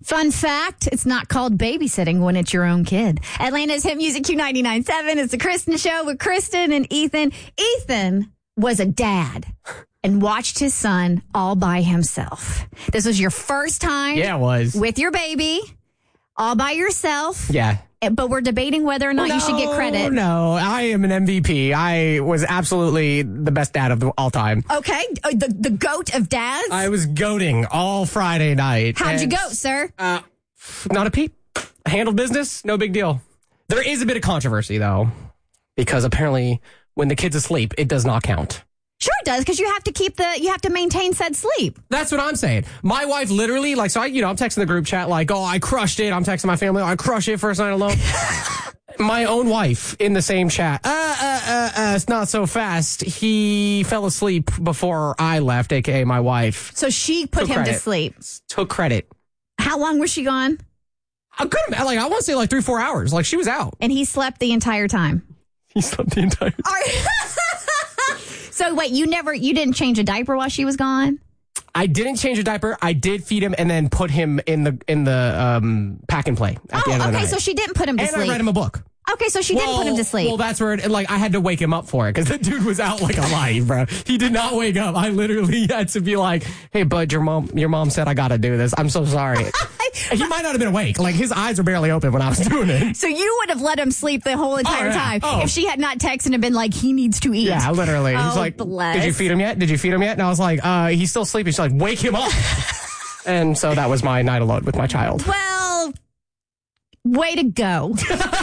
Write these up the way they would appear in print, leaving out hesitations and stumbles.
Fun fact, it's not called babysitting when it's your own kid. Atlanta's Hit Music Q99.7. It's the Kristen Show with Kristen and Ethan. Ethan was a dad and watched his son all by himself. This was your first time. Yeah, it was. With your baby, all by yourself. Yeah. But we're debating whether or not you should get credit. No, I am an MVP. I was absolutely the best dad of all time. Okay, the goat of dads? I was goating all Friday night. How'd you goat, sir? Not a peep. Handled business, no big deal. There is a bit of controversy, though, because apparently when the kid's asleep, it does not count. Sure it does, because you have to maintain said sleep. That's what I'm saying. My wife literally, I'm texting the group chat like, oh, I crushed it. I'm texting my family, I crushed it first night alone. My own wife in the same chat. It's not so fast. He fell asleep before I left, a.k.a. my wife. So she put him to sleep. Took credit. How long was she gone? I want to say 3-4 hours. She was out. And he slept the entire time. He slept the entire time. All right. So wait, you didn't change a diaper while she was gone? I didn't change a diaper. I did feed him and then put him in the pack and play at the end of the night. So she didn't put him to sleep. And I read him a book. Okay, so she didn't put him to sleep. Well, that's where I had to wake him up for it because the dude was out like a light, bro. He did not wake up. I literally had to be like, "Hey, bud, your mom said I got to do this. I'm so sorry." He might not have been awake. His eyes were barely open when I was doing it. So you would have let him sleep the whole entire time if she had not texted and been like, "He needs to eat." Yeah, literally. He's like, bless. "Did you feed him yet? Did you feed him yet?" And I was like, "He's still sleeping." She's like, "Wake him up." And so that was my night alone with my child. Well, way to go.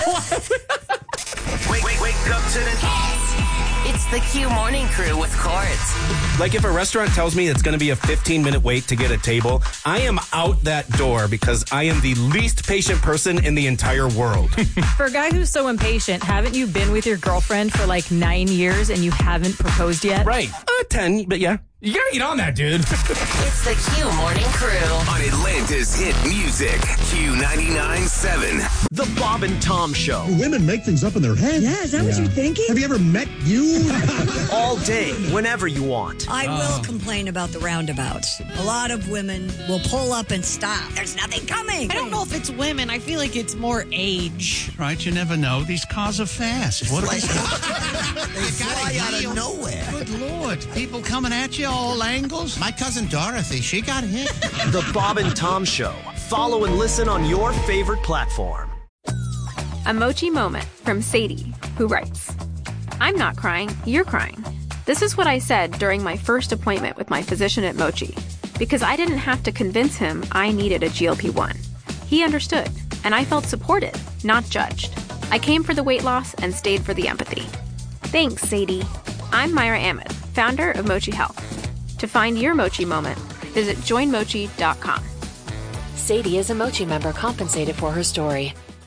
Wake up to the hits. It's the Q Morning Crew with Courts. If a restaurant tells me it's going to be a 15-minute wait to get a table, I am out that door because I am the least patient person in the entire world. For a guy who's so impatient, haven't you been with your girlfriend for 9 years and you haven't proposed yet? Right. 10, but yeah. You gotta get on that, dude. It's the Q Morning Crew on Atlanta's Hit Music Q99.7. The Bob and Tom Show. Women make things up in their head. Yeah, is that what you're thinking? Have you ever met you? All day, whenever you want. I will complain about the roundabouts. A lot of women will pull up and stop. There's nothing coming. I don't know if it's women. I feel like it's more age. Right, you never know. These cars are fast. What they fly out of nowhere. Good Lord. People coming at you all angles. My cousin Dorothy, she got hit. The Bob and Tom Show. Follow and listen on your favorite platform. A Mochi moment from Sadie, who writes, I'm not crying, you're crying. This is what I said during my first appointment with my physician at Mochi, because I didn't have to convince him I needed a GLP-1. He understood, and I felt supported, not judged. I came for the weight loss and stayed for the empathy. Thanks, Sadie. I'm Myra Ahmed, founder of Mochi Health. To find your Mochi moment, visit joinmochi.com. Sadie is a Mochi member compensated for her story.